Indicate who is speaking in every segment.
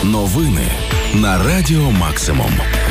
Speaker 1: Новини на Радіо Максимум.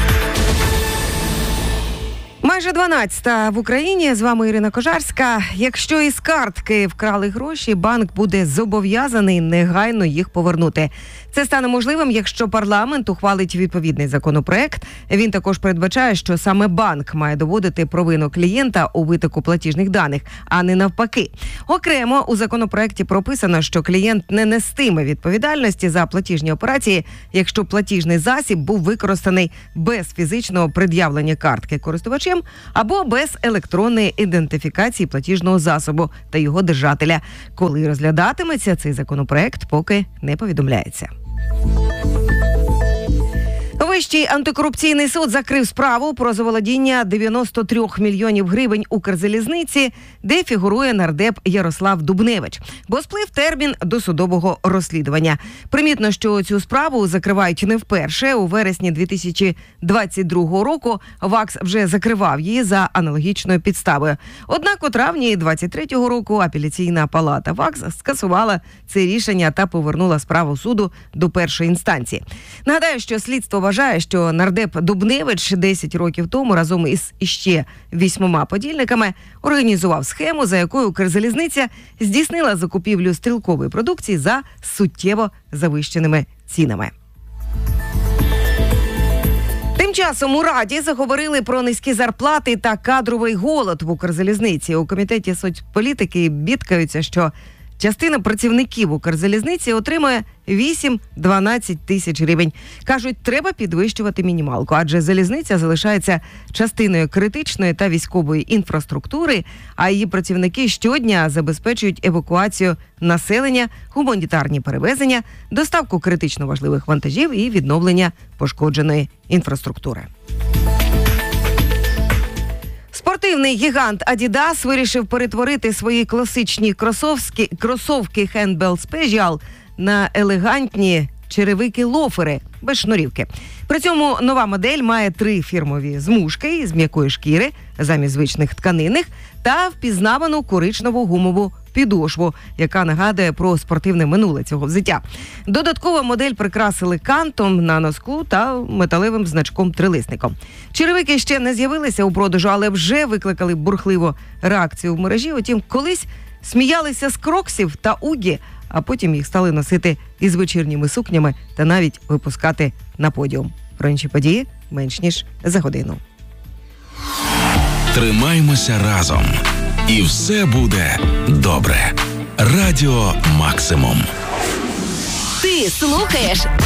Speaker 2: Майже 12-та в Україні. З вами Ірина Кожарська. Якщо із картки вкрали гроші, банк буде зобов'язаний негайно їх повернути. Це стане можливим, якщо парламент ухвалить відповідний законопроект. Він також передбачає, що саме банк має доводити провину клієнта у витоку платіжних даних, а не навпаки. Окремо у законопроекті прописано, що клієнт не нестиме відповідальності за платіжні операції, якщо платіжний засіб був використаний без фізичного пред'явлення картки користувачем або без електронної ідентифікації платіжного засобу та його держателя. Коли розглядатиметься цей законопроект, поки не повідомляється. Вищий антикорупційний суд закрив справу про заволодіння 93 мільйонів гривень Укрзалізниці, де фігурує нардеп Ярослав Дубневич, бо сплив термін досудового розслідування. Примітно, що цю справу закривають не вперше. У вересні 2022 року ВАКС вже закривав її за аналогічною підставою. Однак у травні 2023 року апеляційна палата ВАКС скасувала це рішення та повернула справу суду до першої інстанції. Нагадаю, що слідство вважає, що нардеп Дубневич 10 років тому разом із іще 8 подільниками організував схему, за якою Укрзалізниця здійснила закупівлю стрілкової продукції за суттєво завищеними цінами. Тим часом у Раді заговорили про низькі зарплати та кадровий голод в Укрзалізниці. У комітеті соцполітики бідкаються, що частина працівників Укрзалізниці отримує 8-12 тисяч гривень. Кажуть, треба підвищувати мінімалку, адже залізниця залишається частиною критичної та військової інфраструктури, а її працівники щодня забезпечують евакуацію населення, гуманітарні перевезення, доставку критично важливих вантажів і відновлення пошкодженої інфраструктури. Спортивний гігант Adidas вирішив перетворити свої класичні кросовки Handball Special на елегантні черевики-лофери без шнурівки. При цьому нова модель має 3 фірмові змушки з м'якої шкіри замість звичних тканинних та впізнавану коричневу гумову підошву, яка нагадує про спортивне минуле цього взуття. Додатково модель прикрасили кантом на носку та металевим значком-трилисником. Черевики ще не з'явилися у продажу, але вже викликали бурхливу реакцію в мережі. Утім, колись сміялися з кроксів та угі, а потім їх стали носити із вечірніми сукнями та навіть випускати на подіум. Про інші події менш ніж за годину.
Speaker 1: Тримаймося разом. І все буде добре. Радіо Максимум.
Speaker 3: Ти слухаєш